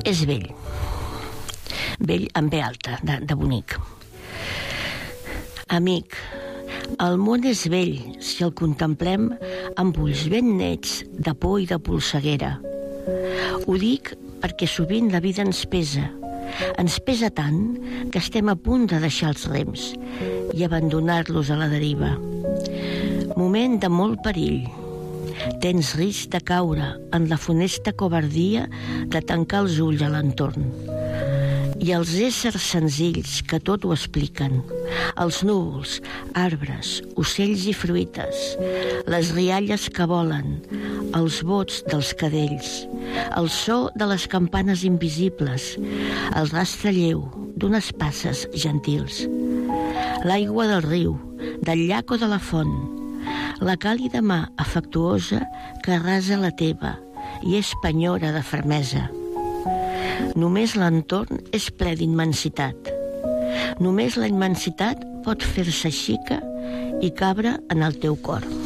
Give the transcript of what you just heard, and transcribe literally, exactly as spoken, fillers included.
és vell. Vell amb ve alta, de, de bonic. Amic, el món és vell si el contemplem amb ulls ben nets de por i de polseguera. Ho dic perquè sovint la vida ens pesa. Ens pesa tant que estem a punt de deixar els rems i abandonar-los a la deriva. Moment de molt perill. Tens risc de caure en la funesta covardia de tancar els ulls a l'entorn. I els éssers senzills que tot ho expliquen, els núvols, arbres, ocells i fruites, les rialles que volen, els bots dels cadells, el so de les campanes invisibles, el rastre lleu d'unes passes gentils, l'aigua del riu, del llac o de la font, la càlida mà afectuosa que arrasa la teva i és penyora de fermesa. Només l'entorn és ple d'immensitat. Només la immensitat pot fer-se xica i cabre en el teu cor.